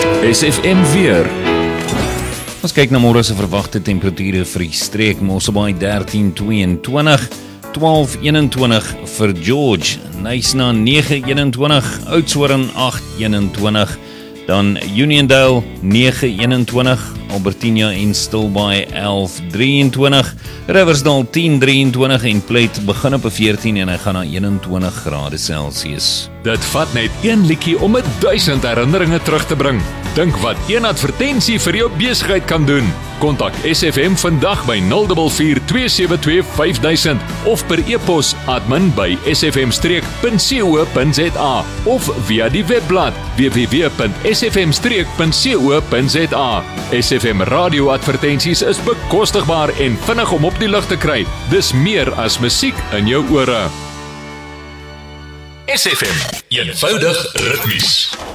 SFM weer. Ons kyk na môre se verwagte temperature vir die streek. Mosselbaai 13-22, 12-21 vir George, Nyasna 9-21, Oudtshoorn 8-21, dan Uniondale 9-21, Albertina en Stilbaai 11-23, Riversdale 10-23 en Plate begin op 14 en hy gaan na 21 grade Celsius. Dit vat net een liedjie om 1000 herinneringe terug te bring. Dink wat een advertensie vir jou besigheid kan doen. Kontak SFM vandag by 044 272 5000 of per e-pos admin@sfm-streek.co.za of via die webblad www.sfm-streek.co.za. SFM radio advertensies is bekostigbaar en vinnig om op die lug te kry. Dis meer as musiek in jou ore. SFM, eenvoudig ritmies.